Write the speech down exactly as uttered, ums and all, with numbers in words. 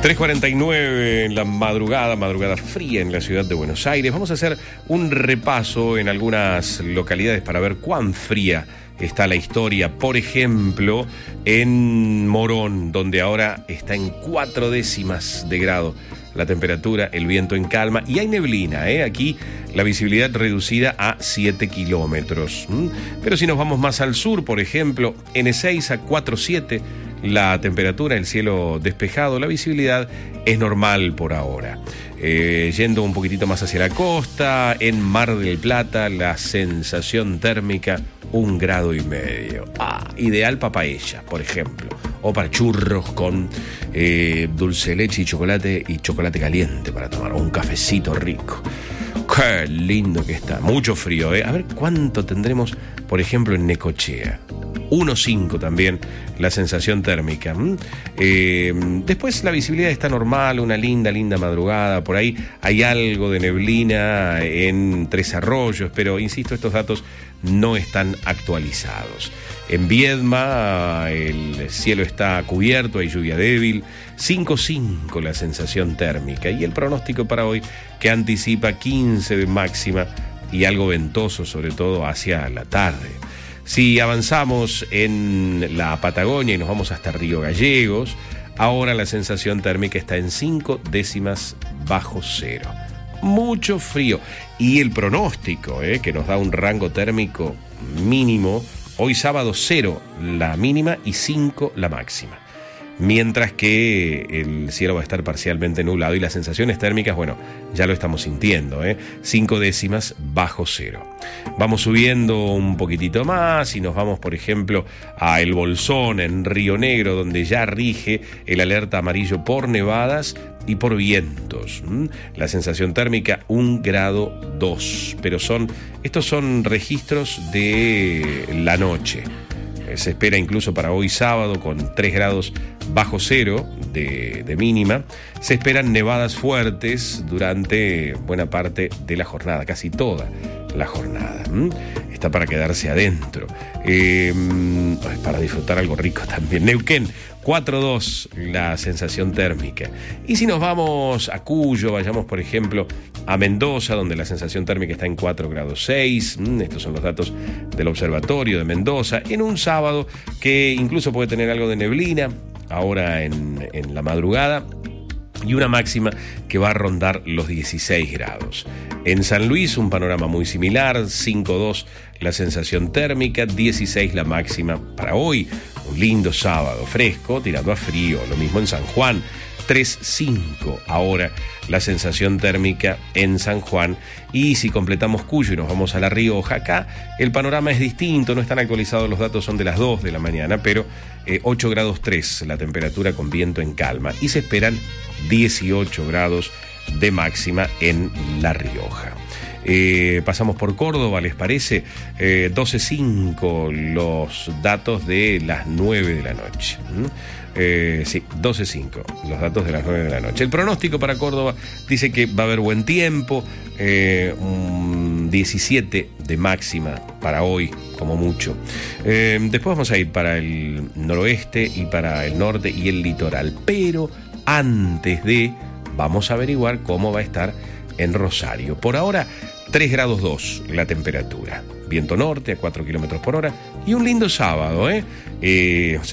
tres cuarenta y nueve en la madrugada, madrugada fría en la ciudad de Buenos Aires. Vamos a hacer un repaso en algunas localidades para ver cuán fría está la historia. Por ejemplo, en Morón, donde ahora está en cuatro décimas de grado la temperatura, el viento en calma y hay neblina, ¿eh? Aquí la visibilidad reducida a siete kilómetros. ¿Mm? Pero si nos vamos más al sur, por ejemplo, en Ezeiza cuatro siete, la temperatura, el cielo despejado, la visibilidad es normal por ahora. Eh, yendo un poquitito más hacia la costa, en Mar del Plata, la sensación térmica un grado y medio. Ah, ideal para paella, por ejemplo, o para churros con eh, dulce de leche y chocolate y chocolate caliente para tomar, o un cafecito rico. Qué lindo que está, mucho frío, ¿eh? A ver cuánto tendremos, por ejemplo, en Necochea. uno cinco también la sensación térmica. Eh, después la visibilidad está normal, una linda, linda madrugada. Por ahí hay algo de neblina en Tres Arroyos, pero insisto, estos datos no están actualizados. En Viedma el cielo está cubierto, hay lluvia débil, cinco cinco la sensación térmica. Y el pronóstico para hoy que anticipa quince de máxima y algo ventoso, sobre todo hacia la tarde. Si avanzamos en la Patagonia y nos vamos hasta Río Gallegos, ahora la sensación térmica está en cinco décimas bajo cero. Mucho frío. Y el pronóstico, eh, que nos da un rango térmico mínimo, hoy sábado cero la mínima y cinco la máxima. Mientras que el cielo va a estar parcialmente nublado y las sensaciones térmicas, bueno, ya lo estamos sintiendo, ¿eh? cinco décimas bajo cero. Vamos subiendo un poquitito más y nos vamos, por ejemplo, a El Bolsón, en Río Negro, donde ya rige el alerta amarillo por nevadas y por vientos. ¿Mm? La sensación térmica un grado dos, pero son estos son registros de la noche. Se espera incluso para hoy sábado con tres grados bajo cero de, de mínima. Se esperan nevadas fuertes durante buena parte de la jornada, casi toda la jornada. ¿Mm? Está para quedarse adentro. Eh, para disfrutar algo rico también. Neuquén, cuatro dos la sensación térmica. Y si nos vamos a Cuyo, vayamos por ejemplo a Mendoza, donde la sensación térmica está en cuatro grados seis. Estos son los datos del observatorio de Mendoza, en un sábado que incluso puede tener algo de neblina ahora en, en la madrugada, y una máxima que va a rondar los dieciséis grados. En San Luis un panorama muy similar, cinco dos la sensación térmica, dieciséis la máxima para hoy. Un lindo sábado, fresco, tirando a frío. Lo mismo en San Juan, tres cinco ahora la sensación térmica en San Juan. Y si completamos Cuyo y nos vamos a La Rioja, acá el panorama es distinto, no están actualizados los datos, son de las dos de la mañana, pero eh, ocho grados tres la temperatura con viento en calma y se esperan dieciocho grados de máxima en La Rioja. Eh, pasamos por Córdoba, ¿les parece? Eh, doce cinco los datos de las nueve de la noche. ¿Mm? Eh, sí, doce cinco los datos de las nueve de la noche. El pronóstico para Córdoba dice que va a haber buen tiempo, eh, un diecisiete de máxima para hoy, como mucho. Eh, después vamos a ir para el noroeste y para el norte y el litoral, pero antes de, vamos a averiguar cómo va a estar en Rosario. Por ahora, tres grados dos la temperatura. Viento norte a cuatro kilómetros por hora y un lindo sábado, ¿eh? eh